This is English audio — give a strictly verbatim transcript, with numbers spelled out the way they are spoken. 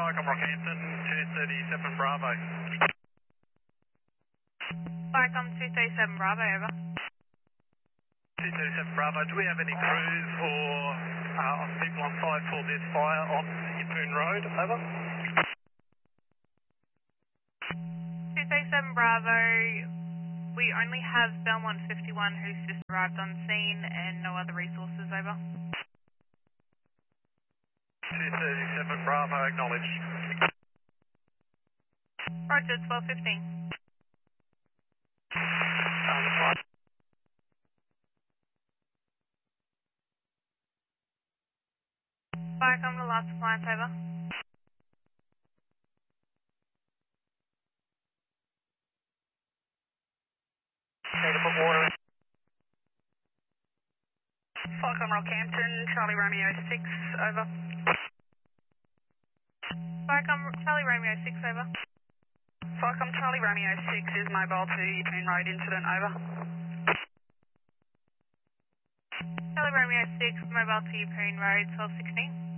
Falcon Rockhampton, two thirty-seven Bravo. Falcon two thirty-seven Bravo, over. two thirty-seven Bravo, do we have any crews or uh, people on site for this fire on Yeppoon Road, over? two thirty-seven Bravo, we only have Belmont fifty-one who's just arrived on scene and no other resources, over. two thirty-seven Bravo, acknowledged. Roger, twelve fifteen. Um, Falcon, the last appliance, over. Need to put water in. Falcon Rockhampton, Charlie Romeo six, over. Falcon, Charlie Romeo six, over. Falcon Charlie Romeo six is mobile to Yeppoon Road incident, over. Charlie Romeo six, mobile to Yeppoon Road, twelve sixteen.